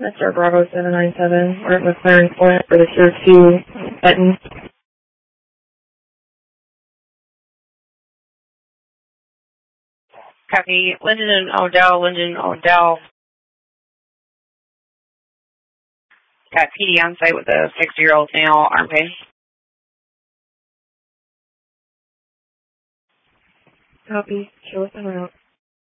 Mr. Bravo 797, we're at McLaren Point for the Tier 2 button. Copy. Linden Odell. Got PD on site with a 6-year-old male arm pain. Copy. Show us en route.